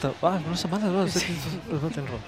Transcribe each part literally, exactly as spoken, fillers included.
exacte. Ah, una setmana, no, sí. Tens raó.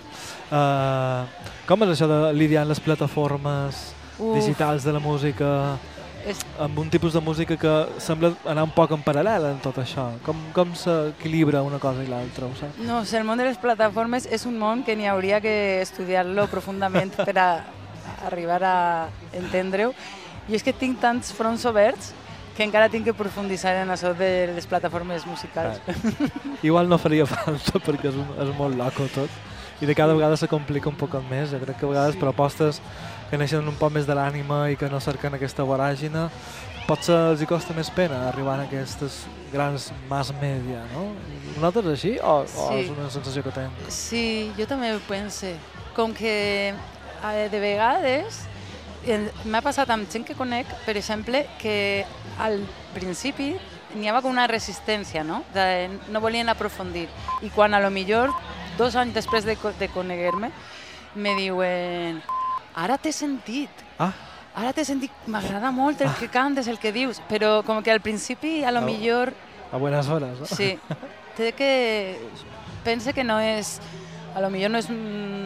Uh, com és això de lidiar amb les plataformes Uf. digitals de la música, és... amb un tipus de música que sembla anar un poc en paral·lel en tot això? Com, com s'equilibra una cosa i l'altra, ho saps? No, o sigui, el món de les plataformes és un món que n'hi hauria que estudiar-lo profundament per a arribar a entendre-ho. I és que tinc tants fronts oberts que encara tinc que profunditzar en això de les plataformes musicals. Ah. Igual no faria falta perquè és, és molt loco tot i de cada vegada se complica un poc més. Jo crec que a vegades sí. propostes que neixen un poc més de l'ànima i que no cerquen aquesta voràgina potser els hi costa més pena arribar a aquestes grans mass media, no? Nosaltres així o, sí. o és una sensació que tens? Sí, jo també ho penso. Com que de vegades m'ha passat amb gent que conec, per exemple, que al principi n'hi havia com una resistència, no? De, no volien aprofundir. I quan a lo millor, dos anys després de, de coneguer-me, me diuen ara t'he sentit, ah. ara t'he sentit, m'agrada molt el ah. que cantes, el que dius, però com que al principi a lo oh. millor... A buenas horas, no? Sí, té que... Pense que no és... A lo millor no és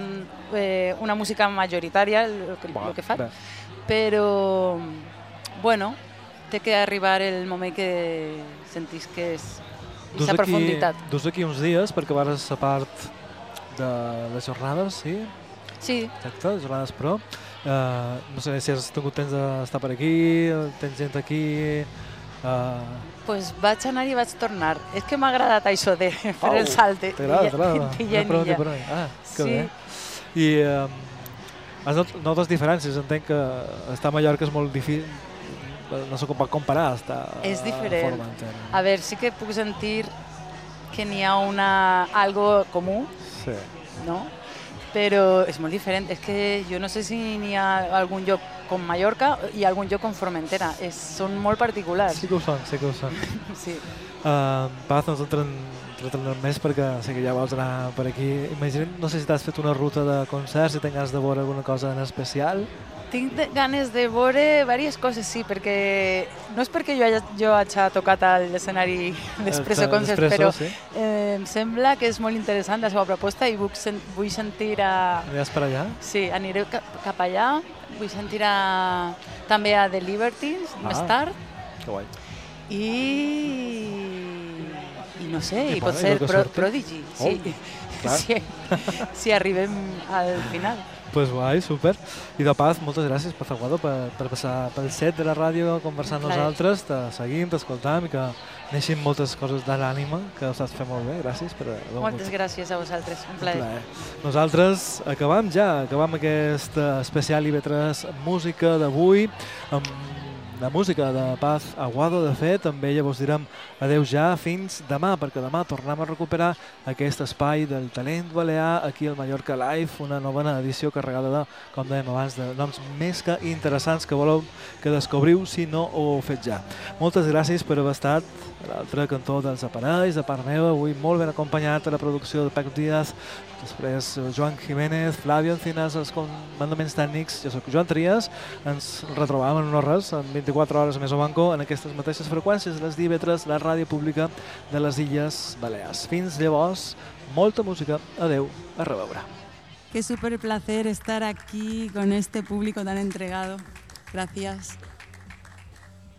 eh, una música majoritària el que, bueno, que fa, bé. Però, bueno, té que arribar el moment que sentís que és aquesta profunditat. Dus aquí uns dies perquè vas a part de les jornades, sí? Sí. Exacte, les jornades pro. Uh, no sé si has tingut temps d'estar per aquí, tens gent aquí... Uh... Pues vaig anar i vaig tornar. És que m'ha agradat això de fer oh, el salt. T'agrada, t'agrada. Ah, que sí. bé. I uh, has notat diferències? Entenc que estar a Mallorca és molt difícil, no sé com pot comparar estar és diferent. A veure, sí que puc sentir que n'hi ha una, algo comú, sí. no? Però és molt diferent. És que jo no sé si n'hi ha algun lloc com Mallorca i algun lloc com Formentera. És, són molt particulars. Sí que ho són, sí que ho són. sí. Uh, Paz, nosaltres entretenem més perquè sé que ja vols anar per aquí. Imagina't, no sé si t'has fet una ruta de concerts, si tens ganes de veure alguna cosa en especial. Tinc de, ganes de veure diverses coses, sí, perquè no és perquè jo, hagi, jo hagi tocat a l'escenari d'Espresso Concert, però sí. eh, em sembla que és molt interessant la seva proposta i vull, sen, vull sentir a... Aniràs per allà? Sí, aniré cap, cap allà, vull sentir a, també a The Libertines, ah, més tard. Que guai. I... i no sé, i, i pot ser pro, Prodigy, oh, sí. si, si arribem al final. Pues guai, super. I de Paz, moltes gràcies, Paz Aguado, per, per passar pel set de la ràdio conversant amb nosaltres, te seguim, t'escoltam i que neixin moltes coses de l'ànima, que ho saps fer molt bé. Gràcies per... Moltes gràcies a vosaltres, un plaer. un plaer. Nosaltres acabam ja, acabam aquest especial I V tres Música d'avui amb la música de Paz Aguado. De fet, amb ella vos direm adeu ja fins demà, perquè demà tornem a recuperar aquest espai del talent balear aquí al Mallorca Live, una novena edició carregada de, com dèiem abans, de noms més que interessants que voleu que descobriu si no ho heu fet ja. Moltes gràcies per haver estat a l'altre cantó dels aparells, de part meva, avui molt ben acompanyat a la producció de Pep Díaz, després Joan Jiménez, Flavio Encinas, els comandaments tècnics, jo soc Joan Trias, ens retrobam en no res, en vint-i-quatre hores més o manco, en aquestes mateixes freqüències, les d'I V tres, la ràdio pública de les Illes Balears. Fins llavors, molta música, adeu, a reveure. Qué súper placer estar aquí con este público tan entregado. Gracias.